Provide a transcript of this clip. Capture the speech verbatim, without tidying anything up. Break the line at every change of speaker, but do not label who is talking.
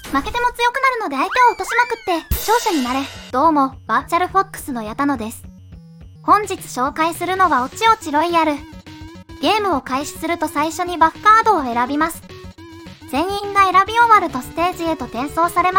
負けても強くなるので相手を落としまくって勝者になれ。どうも、バーチャルフォックスの矢田野です。本日紹介するのはおちおちロイヤル。ゲームを開始すると最初にバフカードを選びます。全員が選び終わるとステージへと転送されます。